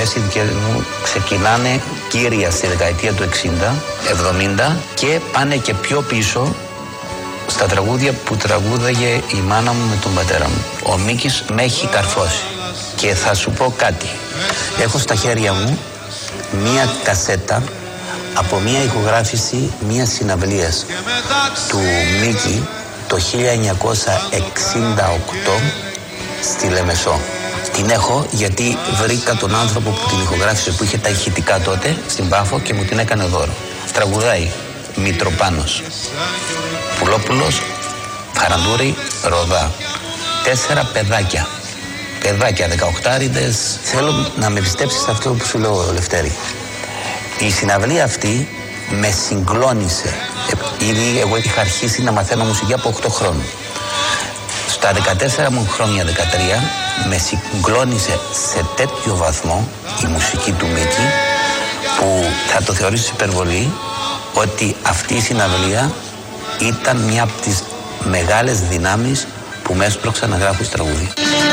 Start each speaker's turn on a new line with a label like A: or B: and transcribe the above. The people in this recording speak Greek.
A: επιλογές οι δικές μου ξεκινάνε κύρια στη δεκαετία του 60-70 και πάνε και πιο πίσω στα τραγούδια που τραγούδαγε η μάνα μου με τον πατέρα μου. Ο Μίκης με έχει καρφώσει. Και θα σου πω κάτι. Έχω στα χέρια μου μία κασέτα από μία ηχογράφηση μία συναυλίας του Μίκη το 1968 στη Λεμεσό. Την έχω γιατί βρήκα τον άνθρωπο που την ηχογράφησε, που είχε τα ηχητικά τότε στην Πάφο και μου την έκανε δώρο. Τραγουδάει Μητροπάνος, Πουλόπουλος, Χαραντούρη, Ροδά. 4 παιδάκια. Παιδάκια, 18άριδες. Θέλω να με πιστέψεις σε αυτό που σου λέω, Λευτέρη. Η συναυλία αυτή με συγκλώνησε. Ήδη εγώ είχα αρχίσει να μαθαίνω μουσική από 8 χρόνων. Στα 14 μου χρόνια, 13, με συγκλώνησε σε τέτοιο βαθμό η μουσική του Μίκη που θα το θεωρήσεις υπερβολή, ότι αυτή η συναυλία ήταν μια από τις μεγάλες δυνάμεις που με έσπρωξαν να γράφω τραγούδι.